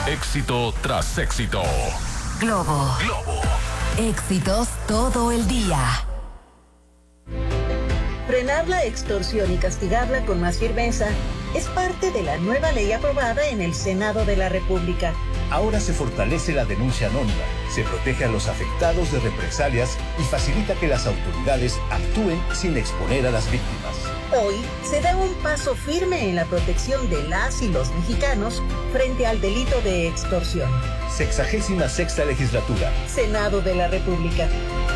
Éxito tras éxito. Globo. Éxitos todo el día. Frenar la extorsión y castigarla con más firmeza es parte de la nueva ley aprobada en el Senado de la República. Ahora se fortalece la denuncia anónima, se protege a los afectados de represalias y facilita que las autoridades actúen sin exponer a las víctimas. Hoy se da un paso firme en la protección de las y los mexicanos frente al delito de extorsión. 66ª legislatura. Senado de la República.